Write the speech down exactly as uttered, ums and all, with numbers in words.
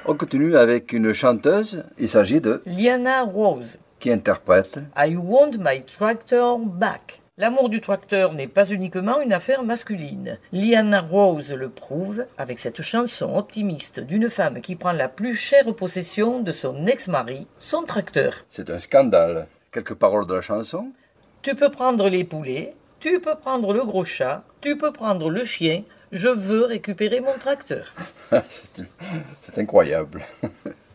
On continue avec une chanteuse, il s'agit de... Liana Rose. Qui interprète I want my tractor back. L'amour du tracteur n'est pas uniquement une affaire masculine. Liana Rose le prouve avec cette chanson optimiste d'une femme qui prend la plus chère possession de son ex-mari, son tracteur. C'est un scandale. Quelques paroles de la chanson. Tu peux prendre les poulets, tu peux prendre le gros chat, tu peux prendre le chien, je veux récupérer mon tracteur. c'est, c'est incroyable.